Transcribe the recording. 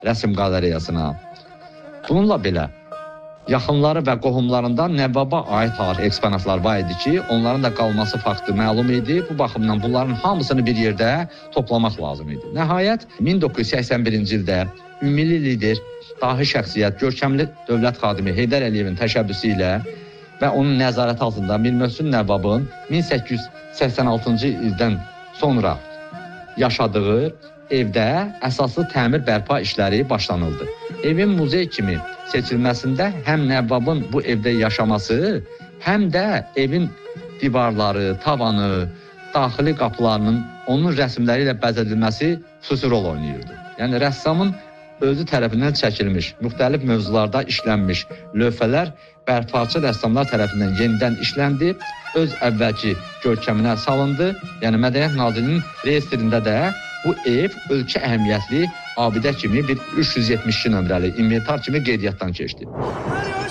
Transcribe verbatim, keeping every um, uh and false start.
rəsm qalereyasına. Bununla belə, yaxınları və qohumlarından Nəvvaba aid tarix eksponatlar var idi ki, onların da qalması faktı məlum idi. Bu baxımdan bunların hamısını bir yerdə toplamaq lazım idi. Nəhayət, min doqquz yüz səksən birinci ildə ümumi lider, dahi şəxsiyyət, görkəmli dövlət xadimi Heydər Əliyevin təşəbbüsü ilə və onun nəzarəti altında Mir Möhsün Nəvvabın min səkkiz yüz səksən altıncı ildən sonra yaşadığı evdə əsaslı təmir bərpa işləri başlanıldı. Evin muzey kimi seçilməsində həm Nəvvabın bu evdə yaşaması, həm də evin divarları, tavanı, daxili qapılarının onun rəsmləri ilə bəzədilməsi xüsusi rol oynayırdı. Yəni, rəssamın özü tərəfindən çəkilmiş, müxtəlif mövzularda işlənmiş lövhələr bərpaçı rəssamlar tərəfindən yenidən işləndi, öz əvvəlki görkəminə salındı. Yəni, Mədəniyyət Nazirliyinin reyestrində də bu ev ölkə əhəmiyyətli abidə kimi bir üç yüz yetmiş iki nömrəli inventar kimi qeydiyyatdan keçdi.